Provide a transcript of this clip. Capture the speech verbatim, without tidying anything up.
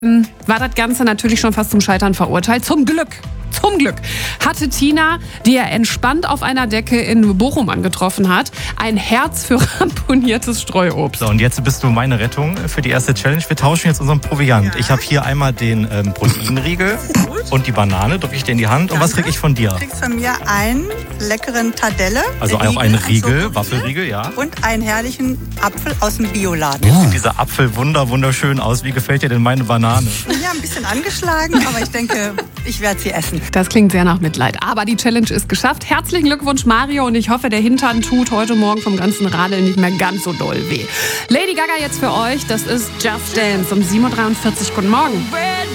war das Ganze natürlich schon fast zum Scheitern verurteilt. Zum Glück, zum Glück hatte Tina, die er entspannt auf einer Decke in Bochum angetroffen hat, ein Herz für ramponiertes Streuobst. So, und jetzt bist du meine Rettung für die erste Challenge. Wir tauschen jetzt unseren Proviant. Ja. Ich habe hier einmal den ähm, Proteinriegel und die Banane, drücke ich dir in die Hand. Und was kriege ich von dir? Du kriegst von mir einen leckeren Tadelle. Also den auch einen Riegel, Riegel, Schokoriegel. Waffelriegel, ja. Und einen herrlichen Apfel aus dem Bioladen. Jetzt sieht dieser Apfel wunder, wunderschön aus. Wie gefällt dir denn meine Banane? Ja, ein bisschen angeschlagen, aber ich denke, ich werde sie essen. Das klingt sehr nach Mitleid. Aber die Challenge ist geschafft. Herzlichen Glückwunsch, Mario. Und ich hoffe, der Hintern tut heute Morgen vom ganzen Radeln nicht mehr ganz so doll weh. Lady Gaga jetzt für euch. Das ist Just Dance um sieben Uhr dreiundvierzig. Guten Morgen.